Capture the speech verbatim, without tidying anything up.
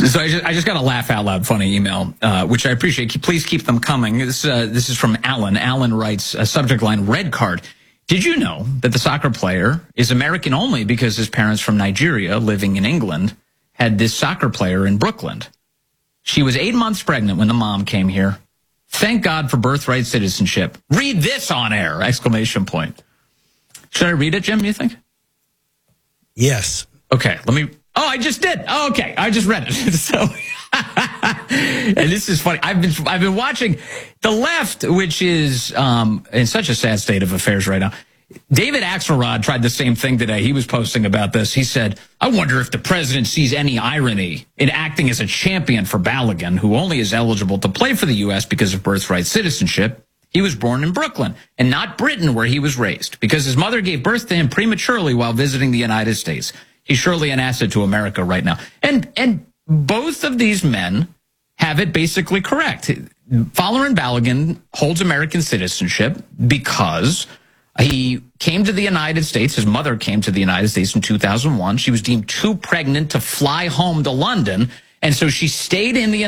So I just, I just got a laugh out loud funny email, uh, which I appreciate. Please keep them coming. This, uh, this is from Alan. Alan writes, a subject line, red card. Did you know that the soccer player is American only because his parents from Nigeria living in England had this soccer player in Brooklyn? She was eight months pregnant when the mom came here. Thank God for birthright citizenship. Read this on air! Exclamation point. Should I read it, Jim, you think? Yes. Okay, let me... Oh, I just did. Oh, okay, I just read it. So, and this is funny. I've been I've been watching the left, which is um, in such a sad state of affairs right now. David Axelrod tried the same thing today. He was posting about this. He said, "I wonder if the president sees any irony in acting as a champion for Balogun, who only is eligible to play for the U S because of birthright citizenship. He was born in Brooklyn and not Britain, where he was raised, because his mother gave birth to him prematurely while visiting the United States. He's surely an asset to America right now." And and both of these men have it basically correct. Folarin Balogun holds American citizenship because he came to the United States. His mother came to the United States in two thousand one. She was deemed too pregnant to fly home to London, and so she stayed in the